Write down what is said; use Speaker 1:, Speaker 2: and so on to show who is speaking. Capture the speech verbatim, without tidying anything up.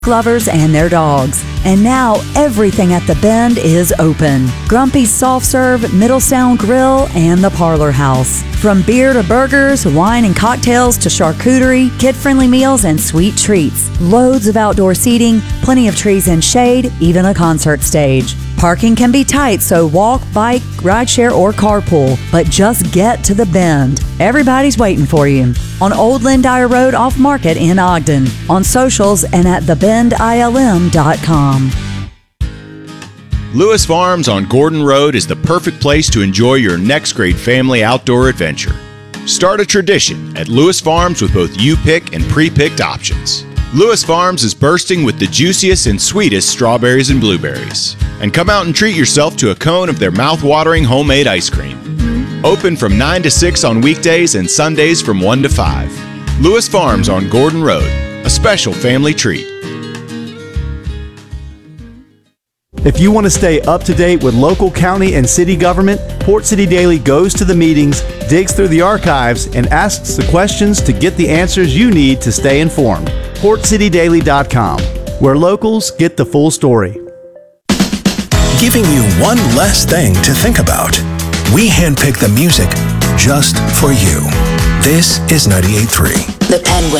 Speaker 1: lovers and their dogs. And now everything at the Bend is open. Grumpy's Soft Serve, Middletown Grill, and the Parlor House. From beer to burgers, wine and cocktails to charcuterie, kid-friendly meals, and sweet treats. Loads of outdoor seating, plenty of trees and shade, even a concert stage. Parking can be tight, so walk, bike, rideshare, or carpool. But just get to the Bend. Everybody's waiting for you. On Old Lindire Road off Market in Ogden. On socials and at the bend I L M dot com.
Speaker 2: Lewis Farms on Gordon Road is the perfect place to enjoy your next great family outdoor adventure. Start a tradition at Lewis Farms with both you-pick and pre-picked options. Lewis Farms is bursting with the juiciest and sweetest strawberries and blueberries. And come out and treat yourself to a cone of their mouth-watering homemade ice cream. Open from nine to six on weekdays and Sundays from one to five. Lewis Farms on Gordon Road, a special family treat.
Speaker 3: If you want to stay up to date with local, county, and city government, Port City Daily goes to the meetings, digs through the archives, and asks the questions to get the answers you need to stay informed. port city daily dot com, where locals get the full story.
Speaker 4: Giving you one less thing to think about. We handpick the music just for you. This is ninety-eight point three.
Speaker 5: The Penguin.